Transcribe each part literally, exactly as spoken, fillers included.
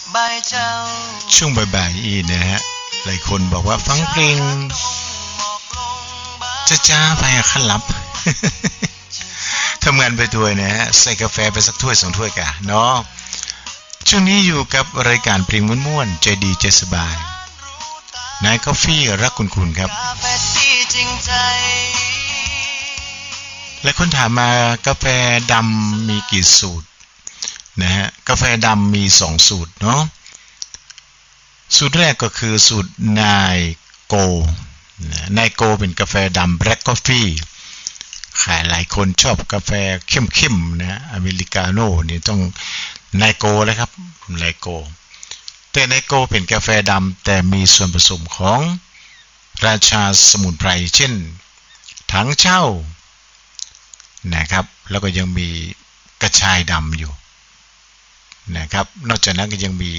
ช่วงบ่ายๆอีนะฮะหลายคนบอกว่าฟังเพลงจะจ้าไปขั้นลับ ทำงานไปด้วยนะฮะใส่กาแฟไปสักถ้วยสองถ้วยกันเนาะช่วงนี้อยู่กับรายการเพลงม่วนๆใจดีใจสบายนายกาแฟรักคุณคุณครับและคนถามมากาแฟดำมีกี่สูตรนะฮะกาแฟดำมีสองสูตรเนาะสูตรแรกก็คือสูตรนายโกนายโกเป็นกาแฟดำ Black Coffee ขายหลายคนชอบกาแฟเข้มๆนะอเมริกาโน่นี่ต้องนายโกเลยครับนายโกแต่นายโกเป็นกาแฟดำแต่มีส่วนผสมของราชาสมุนไพรเช่นถังเช่านะครับแล้วก็ยังมีกระชายดำอยู่นะครับนอกจากนั้นก็ยังมี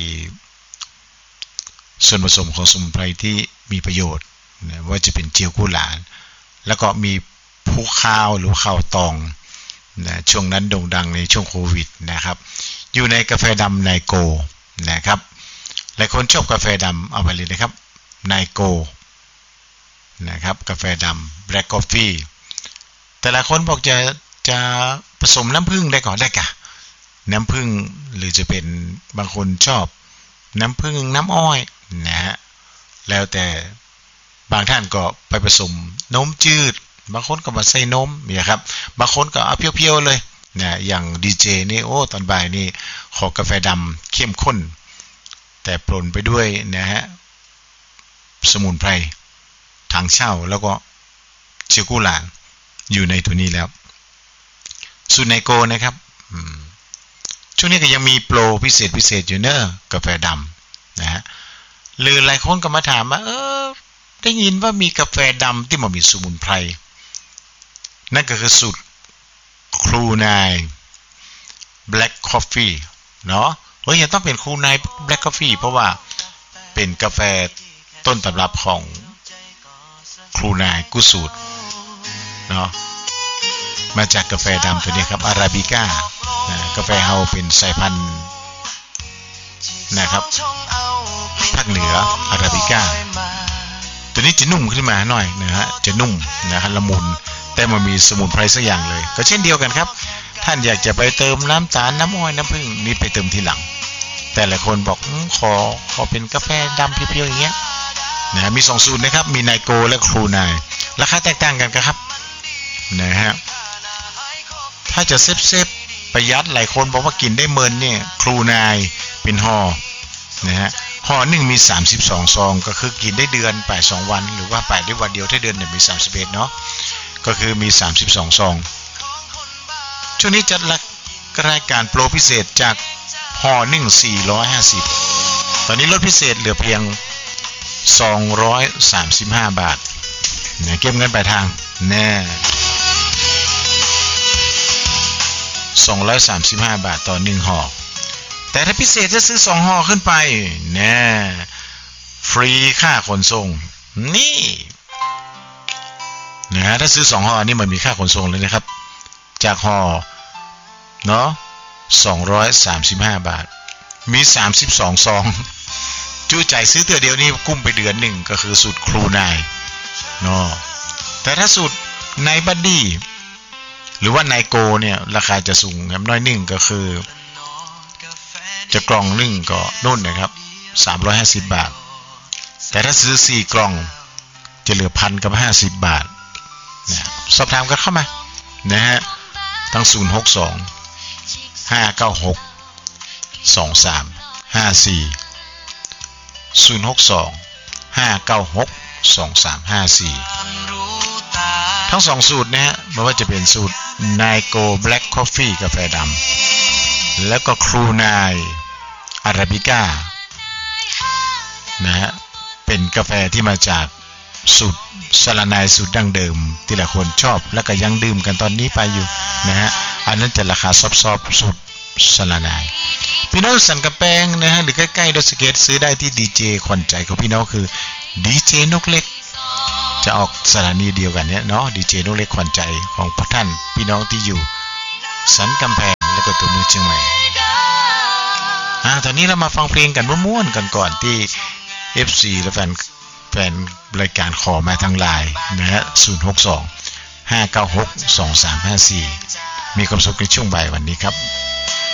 ส่วนผสมของสมุนไพรที่มีประโยชน์นะว่าจะเป็นเจียวกุหลาบแล้วก็มีผู้ข้าวหรือข้าวตองนะช่วงนั้นโด่งดังในช่วงโควิดนะครับอยู่ในกาแฟดำไนโกนะครับหลายคนชอบกาแฟดำเอาไปเลยนะครับไนโกนะครับกาแฟดำ Black Coffee แต่ละคนบอกจะจะผสมน้ำผึ้งได้ก่อนได้กะน้ำผึ้งหรือจะเป็นบางคนชอบน้ำผึ้งน้ำอ้อยนะฮะแล้วแต่บางท่านก็ไปผสมนมจืดบางคนก็มาใส่นมเนี่ยครับบางคนก็เอาเพียวๆเลยนะอย่างดีเจนี่โอ้ตอนบ่ายนี่ขอกาแฟดำเข้มข้นแต่ปนไปด้วยนะฮะสมุนไพรถังเช่าแล้วก็เจียวกุหลาบอยู่ในตัวนี้แล้วสูตรไนโกนะครับช่วงนี้ก็ยังมีโปรพิเศษพิเศษอยู่เนอะกาแฟดำนะฮะหรือหลายคนก็มาถามว่าเออได้ยินว่ามีกาแฟดำที่มันมีสมุนไพรนั่นก็คือสูตรครูนาย Black Coffee เนาะเฮ้ยยังต้องเป็นครูนาย Black Coffee เพราะว่าเป็นกาแฟต้นตำรับของครูนายกุสูตรเนาะมาจากกาแฟดำตัวนี้ครับอาราบิก้ากาแฟเฮาเป็นสายพันธุ์นะครับภาคเหนืออาราบิก้าตัวนี้จะนุ่มขึ้นมาหน่อยนะฮะจะนุ่มนะฮะละมุนแต่มันมีสมุนไพรสักอย่างเลยก็เช่นเดียวกันครับท่านอยากจะไปเติมน้ำตาลน้ำอ้อยน้ำผึ้งนี่ไปเติมทีหลังแต่หลายคนบอกขอขอเป็นกาแฟดำเพียวๆอย่างเงี้ยนะมีสองสูตรนะครับมีไนโกและครูนายราคาแตกต่างกันครับนะฮะถ้าจะเซฟเซฟประหยัดหลายคนบอกว่ากินได้เมินเนี่ยครูนายเป็นห่อนะฮะห่อหนึ่งมีสามสิบสองซองก็คือกินได้เดือนไปสองวันหรือว่าไปได้วันเดียวถ้าเดือนเนี่ยมีสามสิบเอ็ดเนาะก็คือมีสามสิบสองซองช่วงนี้จัดรายการโปรพิเศษจากห่อหนึ่งสี่ร้อยห้าสิบตอนนี้ลดพิเศษเหลือเพียงสองร้อยสามสิบห้าบาทเนี่ยเก็บเงินปลายทางแน่สองร้อยสามสิบห้าบาทต่อหนึ่งห่อแต่ถ้าพิเศษจะซื้อสองห่อขึ้นไปแน่ฟรีค่าขนส่งนี่นะถ้าซื้อสองห่อนี่มันมีค่าขนส่งเลยนะครับจากห่อเนาะสองร้อยสามสิบห้าบาทมีสามสิบสองซองจู้ใจซื้อตัวเดียวนี่กุ้มไปเดือนหนึ่งก็คือสูตรครูนายเนาะแต่ถ้าสูตรนายบัดดี้หรือว่านายโกเนี่ยราคาจะสูงครับน้อยหนึ่งก็คือจะกล่องหนึ่งก็นู่นนะครับสามร้อยห้าสิบบาทแต่ถ้าซื้อสี่กล่องจะเหลือพันกับห้าสิบบาทนะสอบถามกันเข้ามานะฮะทั้งศูนย์หกสองห้าเก้าหกสองสามห้าสี่ศูนย์หกสองห้าเก้าหกสองสามห้าสี่ทั้งสองสูตรนะฮะไม่ว่าจะเป็นสูตรนายโก Black Coffee กาแฟดำแล้วก็ครูนายอาราบิก้านะฮะเป็นกาแฟที่มาจากสูตรสลานายสูตรดั้งเดิมที่หลายคนชอบแล้วก็ยังดื่มกันตอนนี้ไปอยู่นะฮะอันนั้นจะราคาซอฟๆสูตรสลานายพี่น้องสันกระแปงนะฮะหรือใกล้ๆดอยสะเก็ดซื้อได้ที่ดีเจขวัญใจของพี่น้องคือดีเจนกเล็กจะออกสถานีเดียวกันเนี่ยเนาะดีเจนกเล็กขวัญใจของพวกท่านพี่น้องที่อยู่สันกำแพงและก็ตัวเมืองเชียงใหม่อ่าตอนนี้เรามาฟังเพลงกันม่วนๆกันก่อนที่ เอฟ ซี และแฟนแฟนรายการขอมาทางไลน์นะฮะศูนย์ หก สอง ห้า เก้า หก สอง สาม ห้า สี่มีความสุขในช่วงบ่ายวันนี้ครับ